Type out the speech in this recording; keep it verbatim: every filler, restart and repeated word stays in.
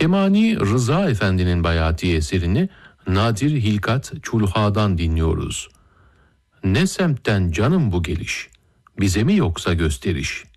Kemani Rıza Efendi'nin bayati eserini Nadir Hilkat Çulha'dan dinliyoruz. Ne semtten canım bu geliş, bize mi yoksa gösteriş?